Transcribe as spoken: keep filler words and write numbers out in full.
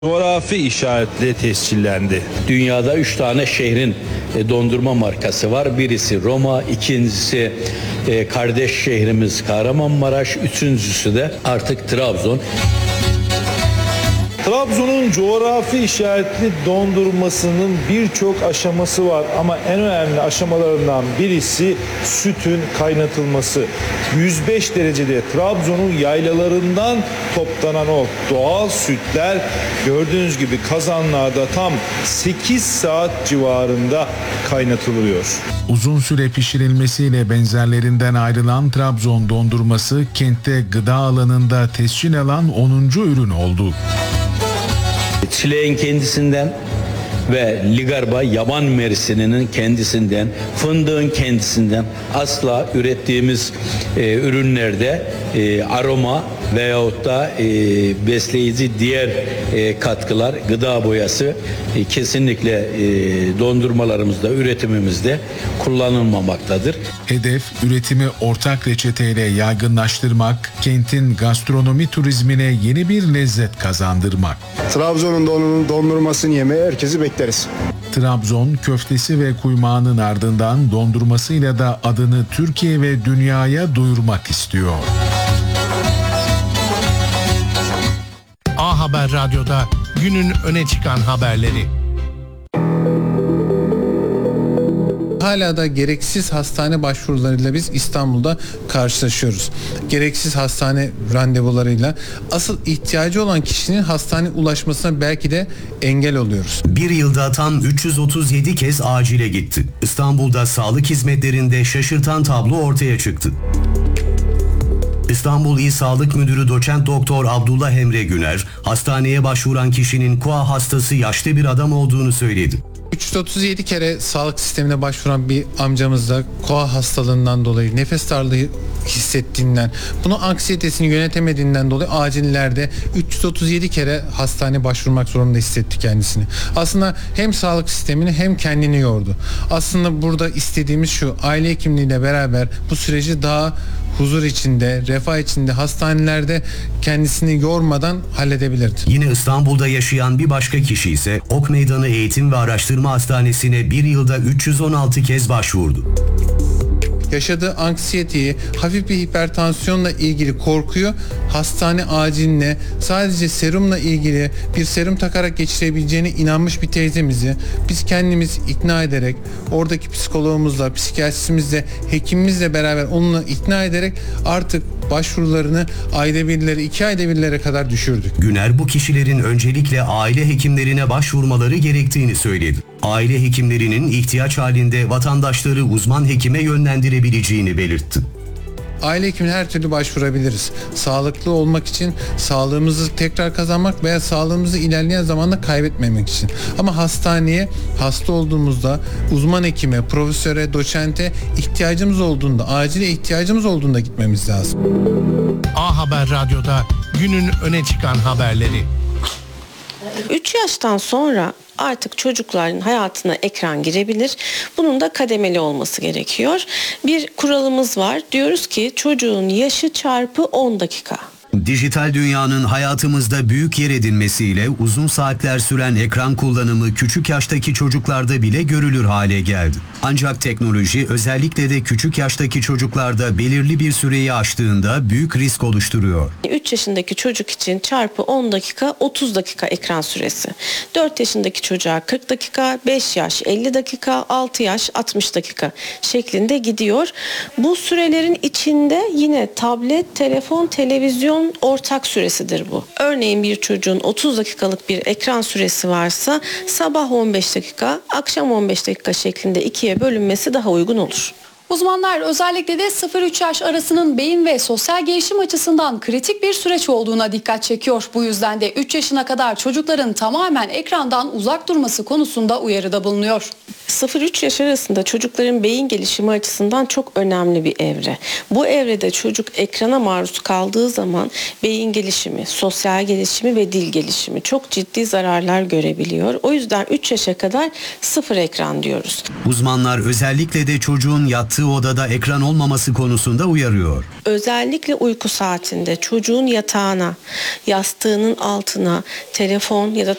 Coğrafi işaretle tescillendi. Dünyada üç tane şehrin dondurma markası var. Birisi Roma, ikincisi kardeş şehrimiz Kahramanmaraş, üçüncüsü de artık Trabzon. Trabzon'un coğrafi işaretli dondurmasının birçok aşaması var ama en önemli aşamalarından birisi sütün kaynatılması. yüz beş derecede Trabzon'un yaylalarından toplanan o doğal sütler gördüğünüz gibi kazanlarda tam sekiz saat civarında kaynatılıyor. Uzun süre pişirilmesiyle benzerlerinden ayrılan Trabzon dondurması kentte gıda alanında tescil alan onuncu ürün oldu. Çileğin kendisinden ve ligarba yaban mersininin kendisinden, fındığın kendisinden asla ürettiğimiz e, ürünlerde e, aroma veyahut da e, besleyici diğer e, katkılar, gıda boyası e, kesinlikle e, dondurmalarımızda, üretimimizde kullanılmamaktadır. Hedef üretimi ortak reçeteyle yaygınlaştırmak, kentin gastronomi turizmine yeni bir lezzet kazandırmak. Trabzon'un dondurmasını yemeye herkesi bekleriz. Trabzon köftesi ve kuymağının ardından dondurmasıyla da adını Türkiye ve dünyaya duyurmak istiyor. A Haber Radyo'da günün öne çıkan haberleri. Hala da gereksiz hastane başvurularıyla biz İstanbul'da karşılaşıyoruz. Gereksiz hastane randevularıyla asıl ihtiyacı olan kişinin hastaneye ulaşmasına belki de engel oluyoruz. Bir yılda tam üç yüz otuz yedi kez acile gitti. İstanbul'da sağlık hizmetlerinde şaşırtan tablo ortaya çıktı. İstanbul İl Sağlık Müdürü Doçent Doktor Abdullah Emre Güner, hastaneye başvuran kişinin K O A hastası yaşlı bir adam olduğunu söyledi. üç yüz otuz yedi kere sağlık sistemine başvuran bir amcamızda K O A hastalığından dolayı nefes darlığı hissettiğinden, bunu anksiyetesini yönetemediğinden dolayı acillerde üç yüz otuz yedi kere hastane başvurmak zorunda hissetti kendisini. Aslında hem sağlık sistemini hem kendini yordu. Aslında burada istediğimiz şu: aile hekimliğiyle beraber bu süreci daha huzur içinde, refah içinde hastanelerde kendisini yormadan halledebilirdi. Yine İstanbul'da yaşayan bir başka kişi ise Ok Meydanı Eğitim ve Araştırma Hastanesi'ne bir yılda üç yüz on altı kez başvurdu. Yaşadığı anksiyeteyi, hafif bir hipertansiyonla ilgili korkuyu hastane aciline sadece serumla ilgili bir serum takarak geçirebileceğine inanmış bir teyzemizi biz kendimiz ikna ederek, oradaki psikologumuzla, psikiyatristimizle, hekimimizle beraber onunla ikna ederek artık başvurularını ayda birlere, iki ayda birlere kadar düşürdük. Güner bu kişilerin öncelikle aile hekimlerine başvurmaları gerektiğini söyledi. Aile hekimlerinin ihtiyaç halinde vatandaşları uzman hekime yönlendirebileceğini belirtti. Aile hekimine her türlü başvurabiliriz. Sağlıklı olmak için, sağlığımızı tekrar kazanmak veya sağlığımızı ilerleyen zamanda kaybetmemek için. Ama hastaneye hasta olduğumuzda uzman hekime, profesöre, doçente ihtiyacımız olduğunda, acile ihtiyacımız olduğunda gitmemiz lazım. A Haber Radyo'da günün öne çıkan haberleri. üç yaştan sonra artık çocukların hayatına ekran girebilir. Bunun da kademeli olması gerekiyor. Bir kuralımız var. Diyoruz ki çocuğun yaşı çarpı on dakika. Dijital dünyanın hayatımızda büyük yer edinmesiyle uzun saatler süren ekran kullanımı küçük yaştaki çocuklarda bile görülür hale geldi. Ancak teknoloji özellikle de küçük yaştaki çocuklarda belirli bir süreyi aştığında büyük risk oluşturuyor. üç yaşındaki çocuk için çarpı on dakika otuz dakika ekran süresi. dört yaşındaki çocuğa kırk dakika, beş yaş elli dakika, altı yaş altmış dakika şeklinde gidiyor. Bu sürelerin içinde yine tablet, telefon, televizyon ortak süresidir bu. Örneğin bir çocuğun otuz dakikalık bir ekran süresi varsa sabah on beş dakika, akşam on beş dakika şeklinde ikiye bölünmesi daha uygun olur. Uzmanlar özellikle de sıfır üç yaş arasının beyin ve sosyal gelişim açısından kritik bir süreç olduğuna dikkat çekiyor. Bu yüzden de üç yaşına kadar çocukların tamamen ekrandan uzak durması konusunda uyarıda bulunuyor. sıfır üç yaş arasında çocukların beyin gelişimi açısından çok önemli bir evre. Bu evrede çocuk ekrana maruz kaldığı zaman beyin gelişimi, sosyal gelişimi ve dil gelişimi çok ciddi zararlar görebiliyor. O yüzden üç yaşa kadar sıfır ekran diyoruz. Uzmanlar özellikle de çocuğun yattığı odada ekran olmaması konusunda uyarıyor. Özellikle uyku saatinde çocuğun yatağına, yastığının altına telefon ya da